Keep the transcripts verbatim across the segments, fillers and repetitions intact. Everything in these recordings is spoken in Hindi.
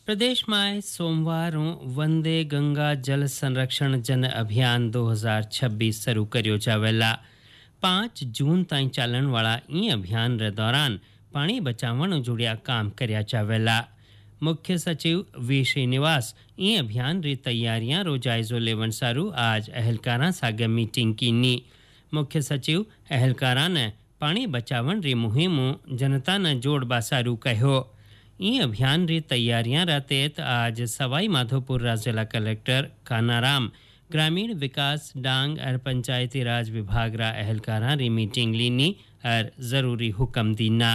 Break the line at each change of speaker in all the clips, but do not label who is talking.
प्रदेश में सोमवार वंदे गंगा जल संरक्षण जन अभियान दो हज़ार छब्बीस शुरू करियो जावेला। पांच जून ताईं चालन वाला ई अभियान रे दौरान पानी बचावण जुड़िया काम करया जावेला। मुख्य सचिव वी श्रीनिवास ई अभियान री तैयारियां रो जायजो लेवन सारू आज अहलकारा सागे मीटिंग कीनी। मुख्य सचिव अहलकारा ने पानी बचावण री मुहिम जनता ने जोड़बा सारू कहो। ई अभियान री तैयारियां रहते आज सवाई माधोपुर जिला कलेक्टर कानाराम ग्रामीण विकास डांग और पंचायती राज विभाग रा अहलकारा री मीटिंग लीनी और जरूरी हुक्म दीना।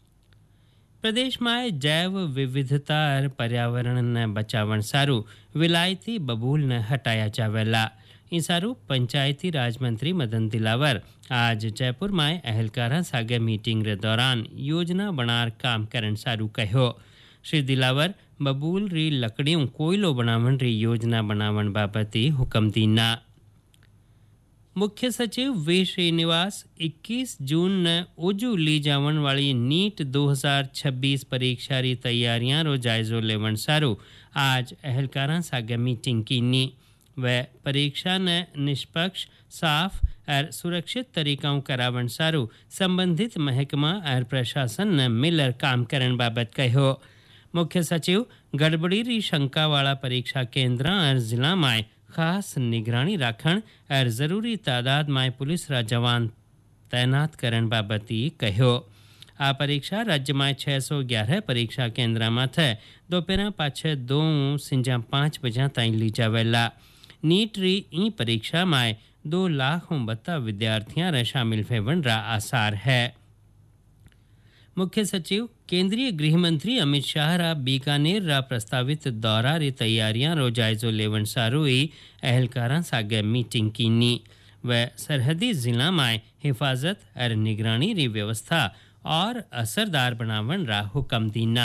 प्रदेश में जैव विविधता और पर्यावरण ने बचावन सारू विलायती बबूल ने हटाया जावेला। इस सारू पंचायती राज मंत्री मदन दिलावर आज जयपुर में अहलकारा सागे मीटिंग रे दौरान योजना बनार काम करन सारू कहो। श्री दिलावर बबूल री लकड़ियों कोयलो बनावन री योजना बनावन बाबती हुक्म दीना। मुख्य सचिव वी श्रीनिवास इक्कीस जून ने ओजू ली जावन वाली नीट दो हज़ार छब्बीस परीक्षा री तैयारियां रो जायजो लेवन सारू आज अहलकारा सागे मीटिंग कीनी। वह परीक्षा ने निष्पक्ष साफ और सुरक्षित तरीकों करावन सारू संबंधित महकमा और प्रशासन ने मिलकर काम करन बाबत कहो। मुख्य सचिव गड़बड़ी री शंका वाला परीक्षा केंद्र और जिला में खास निगरानी राखण और जरूरी तादाद में पुलिस रा जवान तैनात करन बाबती कहो। आ परीक्षा राज्य में छह सौ ग्यारह परीक्षा केंद्र में थे दोपहर पाछे दो सिंजा पाँच बजा ताईं ली जावेला। नीट री ई परीक्षा में दो लाख बत्ता विद्यार्थियां रे शामिल होवन रा आसार है। मुख्य सचिव केंद्रीय गृह मंत्री अमित शाह रा बीकानेर रा प्रस्तावित दौरा री तैयारियां रो जायजो लेवन सारू ही अहलकारा सागे मीटिंग कीनी। वह सरहदी जिला में हिफाजत और निगरानी री व्यवस्था और असरदार बनावन रा हुक्म दीना।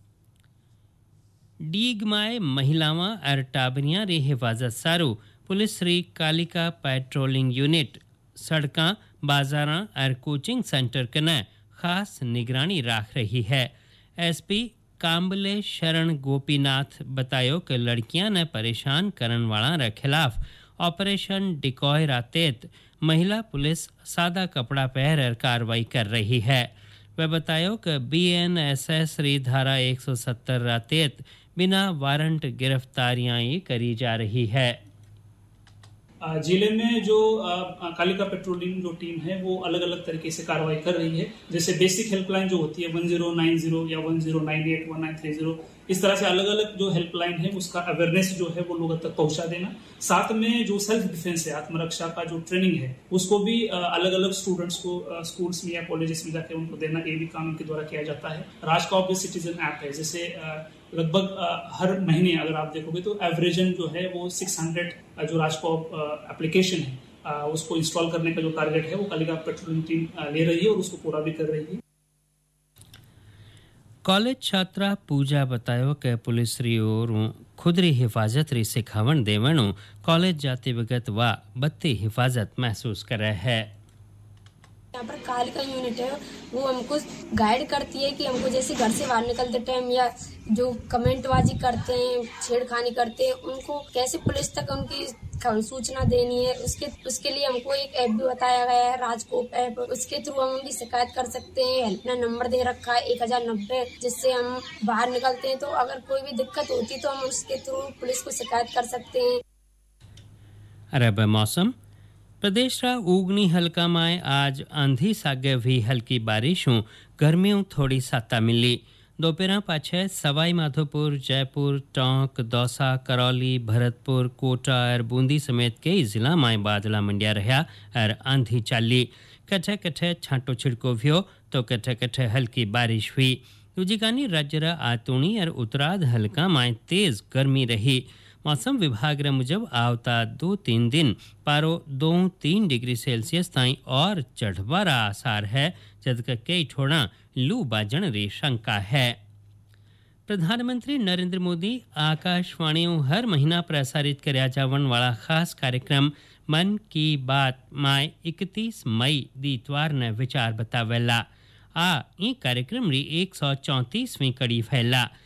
डीग में महिलावां और टाबरियां री हिफाजत सारू पुलिस री कालिका पेट्रोलिंग यूनिट सड़कां बाजारां और कोचिंग सेंटर कने खास निगरानी राख रही है। एसपी काम्बले शरण गोपीनाथ बतायो कि लड़कियां ने परेशान करन वाला रे खिलाफ ऑपरेशन डिकॉय रातेत महिला पुलिस सादा कपड़ा पहनकर कार्रवाई कर रही है। वह बतायो कि बीएनएसएस री धारा एक सौ सत्तर रातेत बिना वारंट गिरफ्तारियां करी जा रही है।
जिले में जो कालिका पेट्रोलिंग जो टीम है वो अलग अलग तरीके से कार्रवाई कर रही है। जैसे बेसिक हेल्पलाइन जो होती है वन ज़ीरो नाइन ज़ीरो या one zero nine eight one nine three zero, इस तरह से अलग अलग जो हेल्पलाइन है उसका अवेयरनेस जो है वो लोगों तक पहुंचा देना। साथ में जो सेल्फ डिफेंस है, आत्मरक्षा का जो ट्रेनिंग है उसको भी अलग अलग स्टूडेंट्स को स्कूल्स में या कॉलेजेस में जाकर उनको देना, ये भी काम इनके द्वारा किया जाता है। राजकॉप सिटीजन ऐप है, जैसे लगभग हर महीने अगर आप देखोगे तो एवरेजन जो है वो छह सौ जो राजकॉप एप्लीकेशन है उसको इंस्टॉल करने का जो टारगेट है वो कालिका पेट्रोलिंग टीम ले रही है और उसको पूरा भी कर रही है।
कॉलेज छात्रा पूजा बतायो कि पुलिस री ओर खुद री हिफाजत री सिखावण देवणु कॉलेज जाते वक्त वा बत्ती हिफाजत महसूस करे है।
यहाँ पर कालिका यूनिट है वो हमको गाइड करती है कि हमको जैसे घर से बाहर निकलते टाइम या जो कमेंटबाजी करते हैं, छेड़खानी करते हैं, उनको कैसे पुलिस तक उनकी सूचना देनी है। उसके उसके लिए हमको एक ऐप भी बताया गया है, राजकोप ऐप। उसके थ्रू हम उनकी शिकायत कर सकते हैं। हेल्पलाइन नंबर दे रखा है एक हजार नब्बे, जिससे हम बाहर निकलते हैं तो अगर कोई भी दिक्कत होती है तो हम उसके थ्रू पुलिस को शिकायत कर सकते हैं।
अरब मौसम प्रदेश रा उगनी हल्का में आज आंधी सागे भी हल्की बारिशों गर्मियों थोड़ी साता मिली। दोपहर पाछे सवाई माधोपुर, जयपुर, टोंक, दौसा, करौली, भरतपुर, कोटा और बूंदी समेत कई जिला में बादला मंडिया रहा और आंधी चाली। कठे कठे छांटो छिड़को भ्यो तो कठे कठे हल्की बारिश हुई। दूजी कानी राज्य रा आतुणी और उत्तराध हल्का में तेज गर्मी रही। मौसम विभाग रे मुजब आवता दो तीन दिन पारो दो तीन डिग्री सेल्सियस ताईं और चढ़वारा आसार है, जबकि कई ठोड़ा लू बाजण री शंका है। प्रधानमंत्री नरेंद्र मोदी आकाशवाणी हर महीना प्रसारित करया जावन वाला खास कार्यक्रम मन की बात में इकतीस मई दी इतवार ने विचार बतावेला। आ ई कार्यक्रम री एक सौ चौंतीसवीं कड़ी फैला।